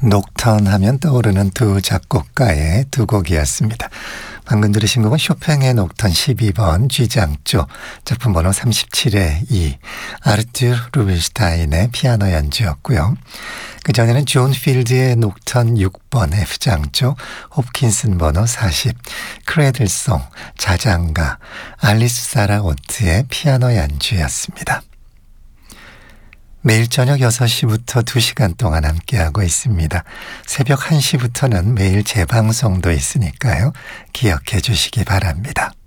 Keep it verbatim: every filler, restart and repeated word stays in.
녹턴 하면 떠오르는 두 작곡가의 두 곡이었습니다. 방금 들으신 곡은 쇼팽의 녹턴 십이 번 G장조 작품 번호 삼십칠의 이 아르투르 루벤슈타인의 피아노 연주였고요. 그 전에는 존 필드의 녹턴 육 번 F장조 홉킨슨 번호 사십 크레들송 자장가 알리스 사라 오트의 피아노 연주였습니다. 매일 저녁 여섯 시부터 두 시간 동안 함께하고 있습니다. 새벽 한 시부터는 매일 재방송도 있으니까요. 기억해 주시기 바랍니다.